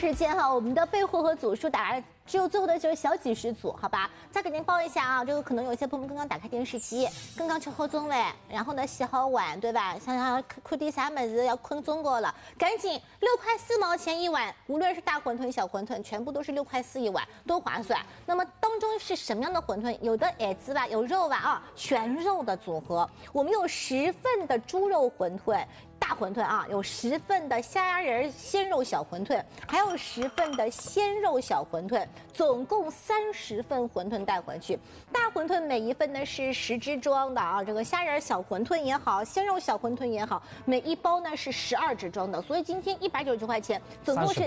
时间哈，我们的备货和组数打了只有最后的就是小几十组，好吧？再给您报一下啊，这个可能有些朋友们刚刚打开电视机，刚刚吃好中饭，然后呢洗好碗，对吧？想想看点啥么子要困中国了，赶紧6.4块一碗，无论是大馄饨、小馄饨，全部都是6.4块一碗，多划算。那么当中是什么样的馄饨？有的子吧，有肉吧啊，全肉的组合。我们有10份的猪肉馄饨。大馄饨啊，有10份的虾仁仁鲜肉小馄饨，还有10份的鲜肉小馄饨，总共30份馄饨带回去。大馄饨每一份呢是10只装的啊，这个虾仁小馄饨也好，鲜肉小馄饨也好，每一包呢是12只装的，所以今天199块钱，总共是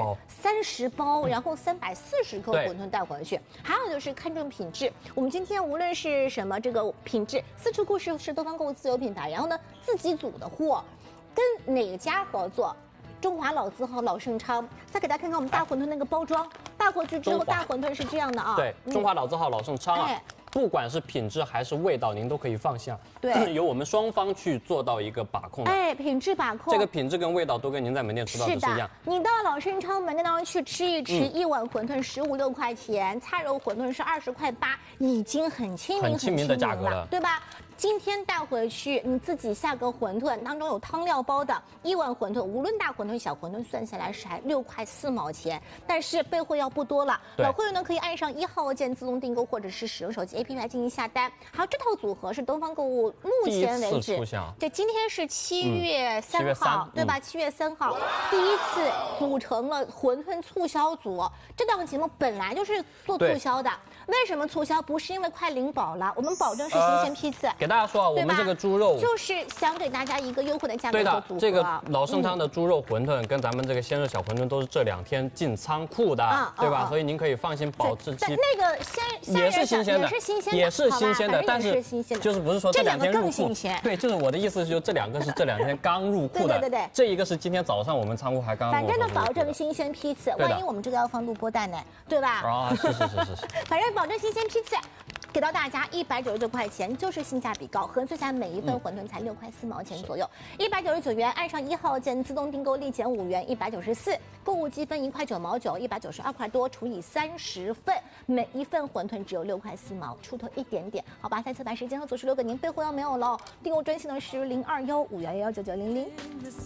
30包，然后340克馄饨带回去。还有就是看重品质，我们今天无论是什么这个品质，四处故事是东方购物自有品牌，然后呢自己组的货。跟哪家合作？中华老字号老盛昌。再给大家看看我们大馄饨那个包装，带回去之后，大馄饨是这样的啊。 对，中华老字号老盛昌啊。不管是品质还是味道，您都可以放心。对，由我们双方去做到一个把控。 品质把控， 这个品质跟味道都跟您在门店吃到的是一样。 你到老盛昌门店当中去吃一吃，一碗馄饨15、6块钱，菜肉馄饨是20块8，已经很亲民的价格了， 对吧？今天带回去，你自己下个馄饨，当中有汤料包的1碗馄饨，无论大馄饨小馄饨，算下来是还6.4块钱。但是备货要不多了，老会员呢可以按上1号键自动订购，或者是使用手机 APP 来进行下单。还有这套组合是东方购物目前为止，对，今天是7月3号，对吧？7月3号第一次组成了馄饨促销组。这档节目本来就是做促销的，为什么促销？不是因为快领保了，我们保证是新鲜批次。 给大家说啊，我们这个猪肉就是想给大家一个优惠的价格。 对的，这个老盛昌的猪肉馄饨跟咱们这个鲜肉小馄饨都是这2天进仓库的，对吧？所以您可以放心，保质期那个也是新鲜的，也是新鲜的，但是就是不是说这2天入库？对，就是我的意思是，就这2个是这2天刚入库的， 对， 这一个是今天早上我们仓库还刚入库的。 反正呢，保证新鲜批次，万一我们这个要放录播带呢，对吧？ 啊，是， 反正保证新鲜批次。给到大家199块钱，就是性价比高，合算下来每一份馄饨才6.4块钱左右，199元，按上1号键自动订购立减5元，194，购物积分1.999，192块多，除以30份，每一份馄饨只有6.4出头一点点，好吧？再次把时间和组数留给您，备货要没有了，订购专线呢是0215119900。